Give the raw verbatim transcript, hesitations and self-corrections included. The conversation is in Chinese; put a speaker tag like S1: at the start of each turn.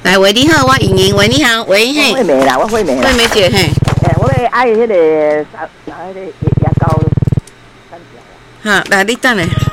S1: 来，喂，你好，我莹莹，喂，你好，喂，嘿，
S2: 惠美啦，我惠美啦，
S1: 惠美姐，嘿，
S2: 诶，我要爱迄个啥，啥迄个牙膏三条。
S1: 哈，来，你等下。